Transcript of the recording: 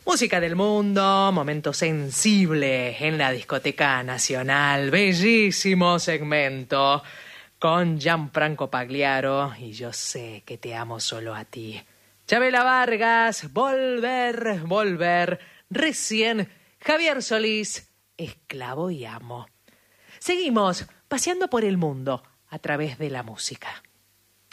Música del mundo, momento sensible en la discoteca nacional, bellísimo segmento con Gianfranco Pagliaro y Yo sé que te amo solo a ti. Chabela Vargas, volver, recién Javier Solís, Esclavo y amo. Seguimos paseando por el mundo a través de la música.